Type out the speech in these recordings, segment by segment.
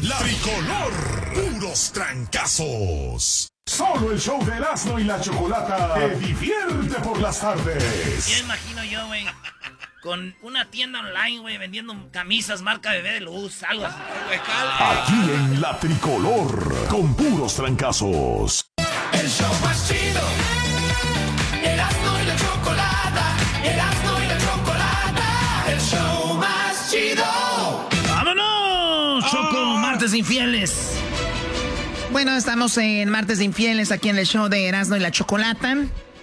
La Tricolor, puros trancazos. Solo el show de Erasmo y la Chocolata te divierte por las tardes. Ya imagino yo, güey, con una tienda online, güey, vendiendo camisas marca Bebé de Luz, algo así. Aquí en La Tricolor, con puros trancazos. El show más chido. Erasmo y la Chocolata. Erasmo y la Chocolata. El show más chido. ¡Vámonos! Choco, martes infieles. Bueno, estamos en Martes de Infieles aquí en el show de Erasmo y la Chocolata.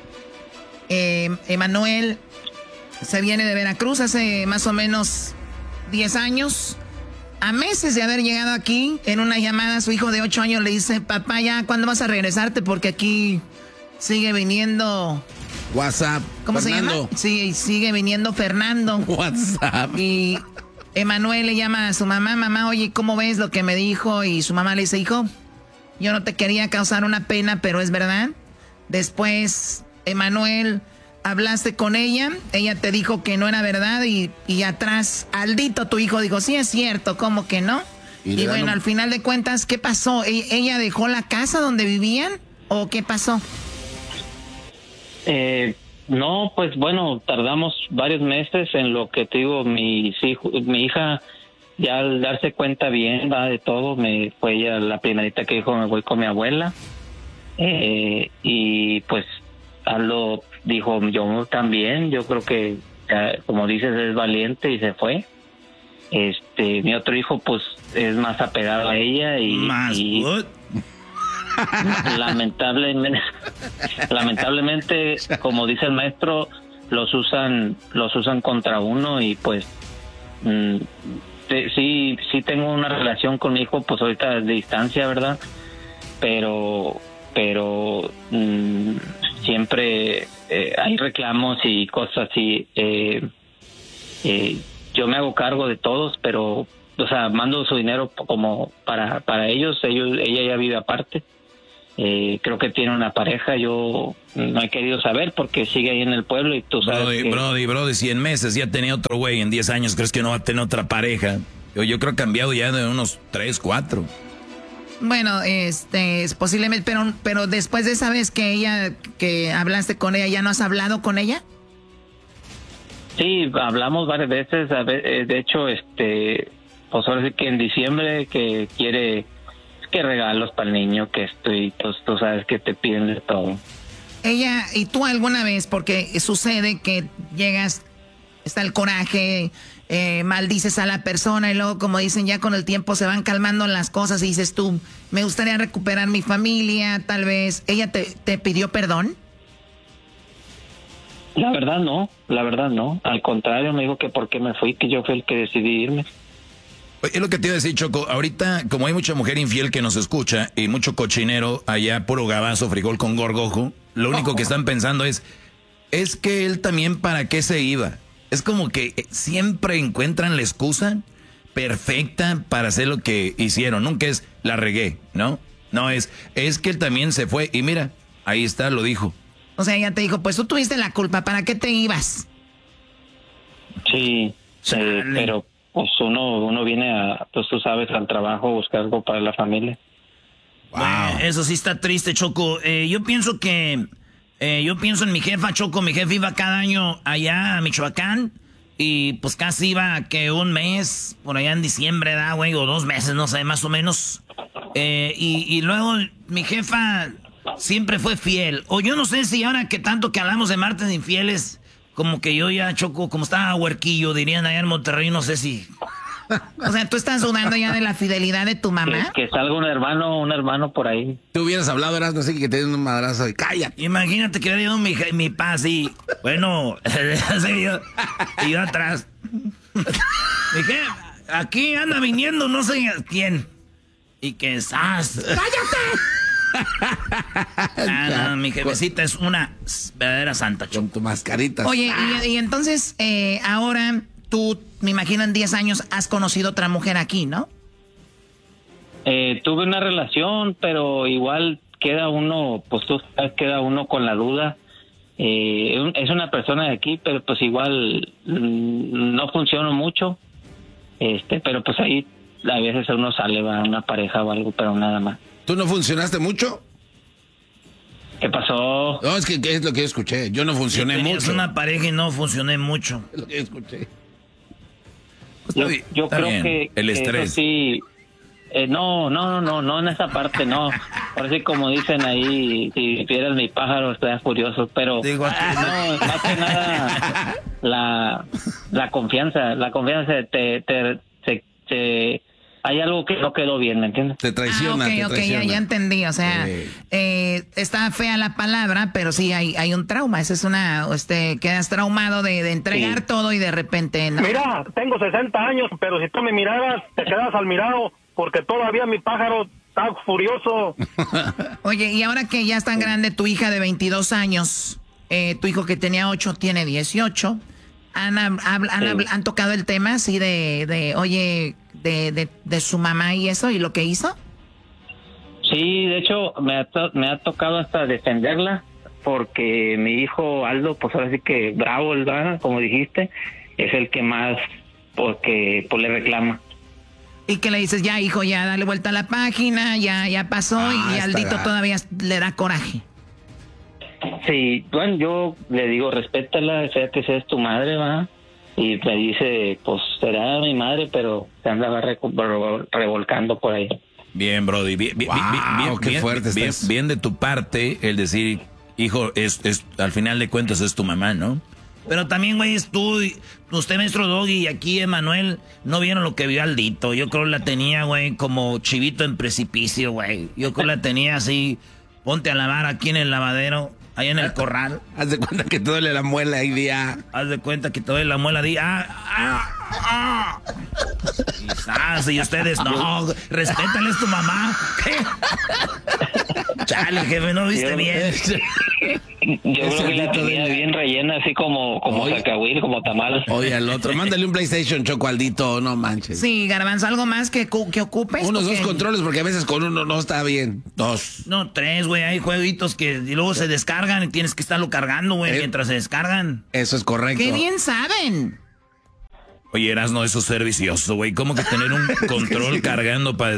Emanuel se viene de Veracruz hace más o menos 10 años. A meses de haber llegado aquí, en una llamada, su hijo de 8 años le dice: papá, ya, ¿cuándo vas a regresarte? Porque aquí sigue viniendo... WhatsApp. ¿Cómo Fernando. se llama? Sí, sigue viniendo Fernando. WhatsApp. Y Emanuel le llama a su mamá: mamá, oye, ¿cómo ves lo que me dijo? Y su mamá le dice: hijo, yo no te quería causar una pena, pero es verdad. Después, Emanuel, hablaste con ella te dijo que no era verdad y atrás, Aldito, tu hijo, dijo: sí, es cierto, ¿cómo que no? Y bueno, al final de cuentas, ¿qué pasó? ¿Ella dejó la casa donde vivían o qué pasó? No, pues bueno, tardamos varios meses en lo que te digo, mi hija, ya al darse cuenta bien, va, de todo, fue ella la primerita que dijo: me voy con mi abuela. Y pues Aldo dijo: yo también, yo creo que, como dices, es valiente, y se fue. Mi otro hijo pues es más apegado a ella y lamentablemente, como dice el maestro, los usan contra uno. Y pues sí tengo una relación con mi hijo, pues ahorita de distancia, ¿verdad? Pero siempre hay reclamos y cosas así. Yo me hago cargo de todos, pero, o sea, mando su dinero como para ellos. Ella ya vive aparte. Creo que tiene una pareja. Yo no he querido saber porque sigue ahí en el pueblo y tú sabes. Brody, si en meses ya tenía otro güey, en 10 años crees que no va a tener otra pareja. Yo creo que ha cambiado ya de unos 3, 4. Bueno, es posiblemente, pero después de esa vez que hablaste con ella, ¿ya no has hablado con ella? Sí, hablamos varias veces. De hecho, pues ahora sí que en diciembre que quiere que regalos para el niño, que pues tú sabes que te piden de todo. Ella, y tú alguna vez, porque sucede que llegas, está el coraje, maldices a la persona y luego, como dicen, ya con el tiempo se van calmando las cosas y dices tú: me gustaría recuperar mi familia, tal vez. ¿Ella te pidió perdón? La verdad no. Al contrario, me dijo que por qué me fui, que yo fui el que decidí irme. Es lo que te iba a decir, Choco. Ahorita, como hay mucha mujer infiel que nos escucha y mucho cochinero allá, puro gabazo, frijol con gorgojo, lo único que están pensando es que él también, ¿para qué se iba? Es como que siempre encuentran la excusa perfecta para hacer lo que hicieron. Nunca es la regué, ¿no? No, es que él también se fue y mira, ahí está, lo dijo. O sea, ella te dijo: pues tú tuviste la culpa, ¿para qué te ibas? Sí, pero pues uno viene pues tú sabes, al trabajo, buscar algo para la familia. Wow. Eso sí está triste, Choco. Yo pienso en mi jefa, Choco. Mi jefa iba cada año allá a Michoacán y pues casi iba que un mes, por allá en diciembre, ¿da, güey? O 2 meses, no sé, más o menos. Y luego mi jefa siempre fue fiel. O yo no sé si ahora que tanto que hablamos de martes de infieles, como que yo ya, Choco, como estaba huerquillo, dirían allá en Monterrey, no sé si... O sea, ¿tú estás dudando ya de la fidelidad de tu mamá? Que salga un hermano por ahí. Tú hubieras hablado, eras, no sé, que te den un madrazo y cállate. Imagínate que hubiera ido mi paz y, bueno, y yo atrás. Dije, aquí anda viniendo no sé quién. Y que estás... ¡Cállate! No, mi jefecita es una verdadera santa, Choco. Con tu mascarita. Oye, y entonces, ahora tú, me imagino, en 10 años has conocido otra mujer aquí, ¿no? Tuve una relación, pero igual queda uno, pues tú sabes, queda uno con la duda. Es una persona de aquí, pero pues igual no funcionó mucho. Pero pues ahí a veces uno sale, va, una pareja o algo, pero nada más. ¿Tú no funcionaste mucho? ¿Qué pasó? No, es que es lo que yo escuché. Yo no funcioné Tenías mucho. una pareja y no funcioné mucho. Es lo que yo escuché. Yo creo bien. que El eso estrés. sí. No en esa parte, no. Por así como dicen ahí, si vieras mi pájaro, estaría furioso, pero Digo, no, más que nada la confianza, hay algo que no quedó bien, ¿me entiendes? Te traiciona, te ok, traiciona. ya entendí. O sea, está fea la palabra, pero sí hay un trauma. Esa es quedas traumado de entregar Sí. todo y de repente no. Mira, tengo 60 años, pero si tú me miraras, te quedas al mirado, porque todavía mi pájaro está furioso. Oye, y ahora que ya es tan grande tu hija de 22 años, tu hijo que tenía 8 tiene 18, ¿han tocado el tema así oye, de su mamá y eso y lo que hizo? Sí, de hecho me ha tocado hasta defenderla, porque mi hijo Aldo, pues ahora sí que bravo, ¿verdad? Como dijiste, es el que más, porque pues le reclama. Y que le dices, ya hijo, ya dale vuelta a la página, ya pasó, y Aldito todavía le da coraje. Sí, bueno, yo le digo, respétala, sea que seas tu madre, va. Y me dice, pues será mi madre, pero se andaba revolcando por ahí. Bien, Brody. Qué fuerte bien, estás. bien de tu parte el decir, hijo, al final de cuentas es tu mamá, ¿no? Pero también, güey, usted, maestro Doggy, y aquí Emanuel, no vieron lo que vio Aldito. Yo creo que la tenía, güey, como chivito en precipicio, güey. Yo creo que la tenía así, ponte a lavar aquí en el lavadero, ahí en el corral. Haz de cuenta que te duele la muela ahí día. Haz de cuenta que te doy la muela, y ustedes, no, respétale, es tu mamá. ¿Qué? Chale, jefe, ¿no viste bien? Yo creo que la tenía bien rellena, así como cacahuil, como tamal. Oye, al otro, mándale un PlayStation, Choco, Aldito, no manches. Sí, Garbanzo, ¿algo más que ocupes? Unos Porque- 2 controles, porque a veces con uno no está bien. 2. No, 3, güey, hay jueguitos que y luego se descargan y tienes que estarlo cargando, güey, mientras se descargan. Eso es correcto. ¡Qué bien saben! Oye, Erasno, eso es ser vicioso, güey. ¿Cómo que tener un control cargando para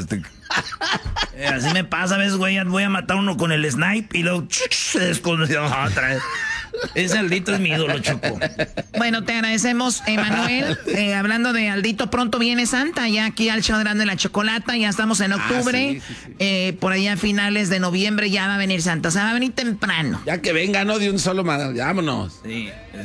Así me pasa, ¿ves, güey? Voy a matar uno con el snipe y luego se desconoció otra vez. Ese Aldito es mi ídolo, Choco. Bueno, te agradecemos, Emanuel. Hablando de Aldito, pronto viene Santa, ya aquí al show grande de la chocolata, ya estamos en octubre. Sí. Por allá a finales de noviembre ya va a venir Santa, o sea, va a venir temprano. Ya que venga, no de un solo madre. Vámonos. Sí.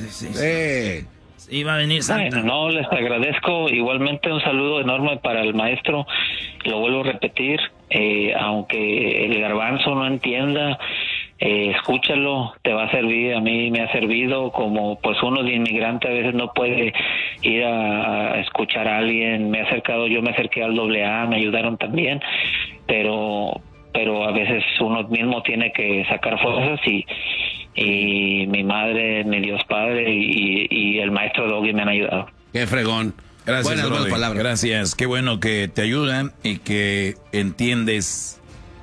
Sí. Va a venir Santa. Bueno, no, les agradezco. Igualmente un saludo enorme para el maestro. Lo vuelvo a repetir, aunque el Garbanzo no entienda, escúchalo, te va a servir. A mí me ha servido, como pues uno de inmigrante a veces no puede ir a escuchar a alguien. Yo me acerqué al AA, me ayudaron también, pero a veces uno mismo tiene que sacar fuerzas, y mi madre, mi Dios Padre y el maestro Doggy me han ayudado. Qué fregón. Gracias, buenas Brody. palabras. Gracias. Qué bueno que te ayudan y que entiendes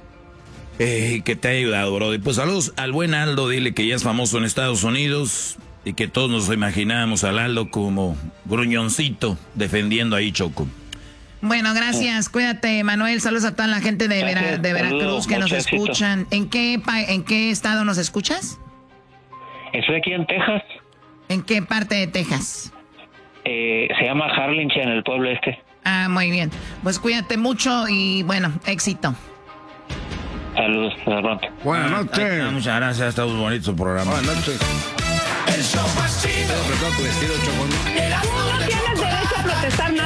que te ha ayudado, Brody. Pues saludos al buen Aldo. Dile que ya es famoso en Estados Unidos y que todos nos imaginábamos al Aldo como gruñoncito defendiendo ahí, Choco. Bueno, gracias, cuídate, Manuel. Saludos a toda la gente de Gracias, Veracruz saludos, que nos mucho éxito. escuchan. ¿En qué estado nos escuchas? Estoy aquí en Texas. ¿En qué parte de Texas? Se llama Harlingen, el pueblo este. Ah, muy bien. Pues cuídate mucho y bueno, éxito. Saludos, hasta pronto. Buenas noches. Muchas gracias. Está muy bonito su programa. Buenas noches. El show más chido. Tu vestido, Choco, ¿no? Erasmo y la tienes derecho a protestar nada.